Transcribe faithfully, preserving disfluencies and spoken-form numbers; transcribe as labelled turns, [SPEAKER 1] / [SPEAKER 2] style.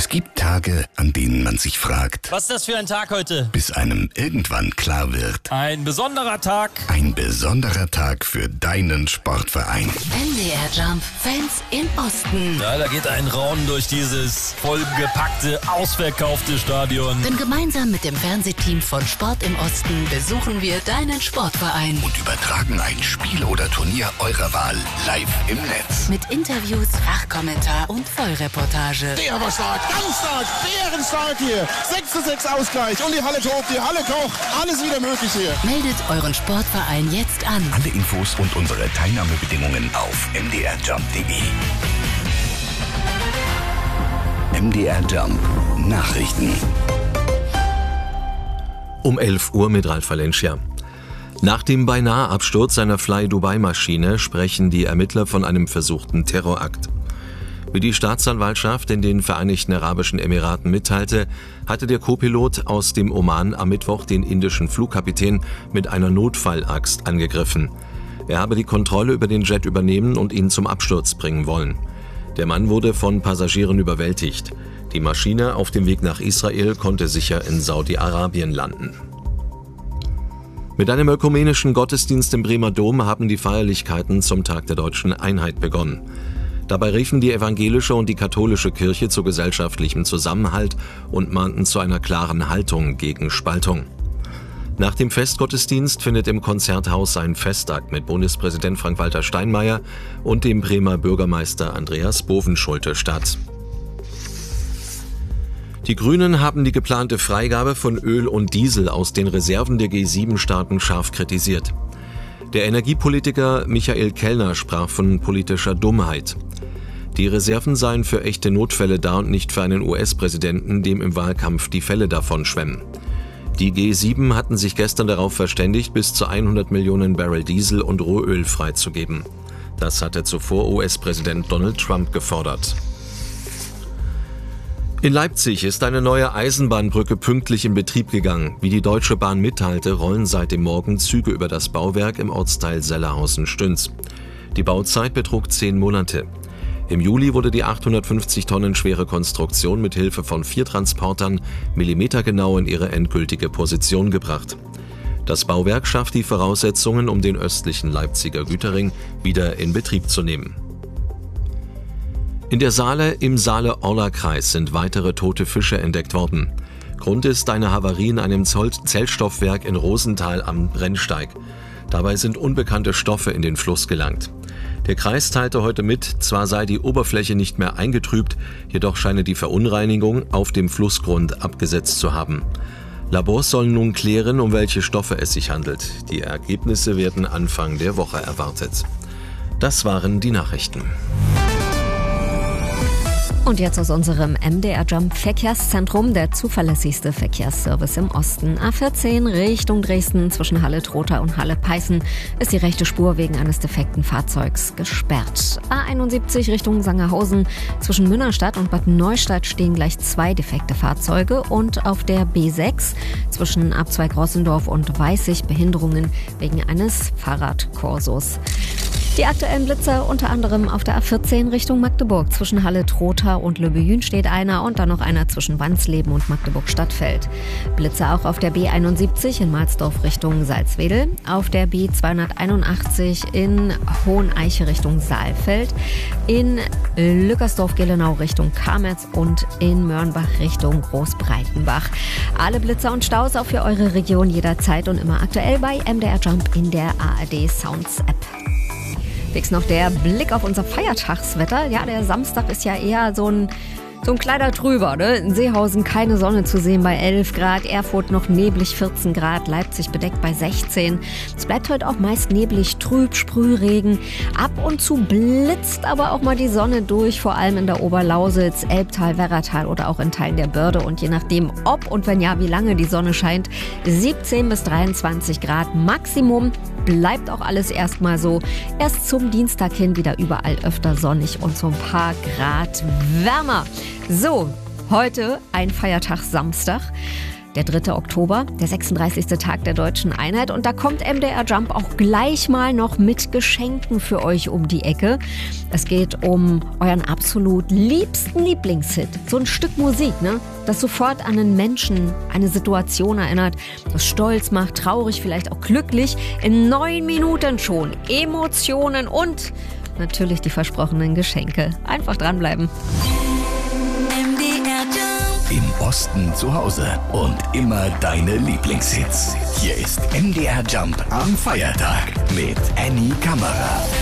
[SPEAKER 1] Es gibt Tage, an denen man sich fragt,
[SPEAKER 2] was ist das für ein Tag heute?
[SPEAKER 1] Bis einem irgendwann klar wird,
[SPEAKER 2] ein besonderer Tag.
[SPEAKER 1] Ein besonderer Tag für deinen Sportverein.
[SPEAKER 3] M D R Jump Fans im Osten.
[SPEAKER 2] Ja, da geht ein Raunen durch dieses vollgepackte, ausverkaufte Stadion.
[SPEAKER 3] Denn gemeinsam mit dem Fernsehteam von Sport im Osten besuchen wir deinen Sportverein.
[SPEAKER 1] Und übertragen ein Spiel oder Turnier eurer Wahl live im Netz.
[SPEAKER 3] Mit Interviews, Fachkommentar und Vollreportage.
[SPEAKER 4] Der war stark, ganz stark, bärenstark hier. sechs zu sechs Ausgleich und die Halle tobt, die Halle kocht. Alles wieder möglich hier.
[SPEAKER 3] Meldet euren Sportverein jetzt an.
[SPEAKER 1] Alle Infos und unsere Teilnahmebedingungen auf m d r jump punkt d e. M D R Jump Nachrichten.
[SPEAKER 5] Um elf Uhr mit Ralf Valencia. Nach dem Beinahe-Absturz einer Fly-Dubai-Maschine sprechen die Ermittler von einem versuchten Terrorakt. Wie die Staatsanwaltschaft in den Vereinigten Arabischen Emiraten mitteilte, hatte der Co-Pilot aus dem Oman am Mittwoch den indischen Flugkapitän mit einer Notfallaxt angegriffen. Er habe die Kontrolle über den Jet übernehmen und ihn zum Absturz bringen wollen. Der Mann wurde von Passagieren überwältigt. Die Maschine auf dem Weg nach Israel konnte sicher in Saudi-Arabien landen. Mit einem ökumenischen Gottesdienst im Bremer Dom haben die Feierlichkeiten zum Tag der Deutschen Einheit begonnen. Dabei riefen die evangelische und die katholische Kirche zu gesellschaftlichem Zusammenhalt und mahnten zu einer klaren Haltung gegen Spaltung. Nach dem Festgottesdienst findet im Konzerthaus ein Festakt mit Bundespräsident Frank-Walter Steinmeier und dem Bremer Bürgermeister Andreas Bovenschulte statt. Die Grünen haben die geplante Freigabe von Öl und Diesel aus den Reserven der G sieben Staaten scharf kritisiert. Der Energiepolitiker Michael Kellner sprach von politischer Dummheit. Die Reserven seien für echte Notfälle da und nicht für einen U S-Präsidenten, dem im Wahlkampf die Fälle davon schwemmen. Die G sieben hatten sich gestern darauf verständigt, bis zu hundert Millionen Barrel Diesel und Rohöl freizugeben. Das hatte zuvor U S-Präsident Donald Trump gefordert. In Leipzig ist eine neue Eisenbahnbrücke pünktlich in Betrieb gegangen. Wie die Deutsche Bahn mitteilte, rollen seit dem Morgen Züge über das Bauwerk im Ortsteil Sellerhausen-Stüns. Die Bauzeit betrug zehn Monate. Im Juli wurde die achthundertfünfzig Tonnen schwere Konstruktion mit Hilfe von vier Transportern millimetergenau in ihre endgültige Position gebracht. Das Bauwerk schafft die Voraussetzungen, um den östlichen Leipziger Güterring wieder in Betrieb zu nehmen. In der Saale im Saale-Orla-Kreis sind weitere tote Fische entdeckt worden. Grund ist eine Havarie in einem Zellstoffwerk in Rosenthal am Brennsteig. Dabei sind unbekannte Stoffe in den Fluss gelangt. Der Kreis teilte heute mit, zwar sei die Oberfläche nicht mehr eingetrübt, jedoch scheine die Verunreinigung auf dem Flussgrund abgesetzt zu haben. Labors sollen nun klären, um welche Stoffe es sich handelt. Die Ergebnisse werden Anfang der Woche erwartet. Das waren die Nachrichten.
[SPEAKER 6] Und jetzt aus unserem M D R Jump Verkehrszentrum, der zuverlässigste Verkehrsservice im Osten. A vierzehn Richtung Dresden zwischen Halle-Trotha und Halle-Peißen ist die rechte Spur wegen eines defekten Fahrzeugs gesperrt. A einundsiebzig Richtung Sangerhausen zwischen Münnerstadt und Bad Neustadt stehen gleich zwei defekte Fahrzeuge und auf der B sechs zwischen Abzweig-Rossendorf und Weißig Behinderungen wegen eines Fahrradkorsos. Die aktuellen Blitzer unter anderem auf der A vierzehn Richtung Magdeburg. Zwischen Halle-Trotha und Löbejün steht einer und dann noch einer zwischen Wansleben und Magdeburg-Stadtfeld. Blitzer auch auf der B einundsiebzig in Mahlsdorf Richtung Salzwedel. Auf der B zweihunderteinundachtzig in Hoheneiche Richtung Saalfeld. In Lückersdorf-Gelenau Richtung Kametz und in Mörnbach Richtung Großbreitenbach. Alle Blitzer und Staus auch für eure Region jederzeit und immer aktuell bei M D R Jump in der A R D Sounds App. Fix noch der Blick auf unser Feiertagswetter. Ja, der Samstag ist ja eher so ein, so ein kleiner Trüber, ne? In Seehausen keine Sonne zu sehen bei elf Grad, Erfurt noch neblig vierzehn Grad, Leipzig bedeckt bei sechzehn. Es bleibt heute auch meist neblig, trüb, Sprühregen. Ab und zu blitzt aber auch mal die Sonne durch, vor allem in der Oberlausitz, Elbtal, Werratal oder auch in Teilen der Börde. Und je nachdem, ob und wenn ja, wie lange die Sonne scheint, siebzehn bis dreiundzwanzig Grad Maximum. Bleibt auch alles erstmal so. Erst zum Dienstag hin wieder überall öfter sonnig und so ein paar Grad wärmer. So, heute ein Feiertag Samstag. Der dritte Oktober, der sechsunddreißigste Tag der deutschen Einheit. Und da kommt M D R Jump auch gleich mal noch mit Geschenken für euch um die Ecke. Es geht um euren absolut liebsten Lieblingshit. So ein Stück Musik, ne? Das sofort an einen Menschen, eine Situation erinnert, das stolz macht, traurig, vielleicht auch glücklich. In neun Minuten schon Emotionen und natürlich die versprochenen Geschenke. Einfach dranbleiben.
[SPEAKER 1] Im Osten zu Hause und immer deine Lieblingshits. Hier ist M D R Jump am Feiertag mit Annie Kammerer.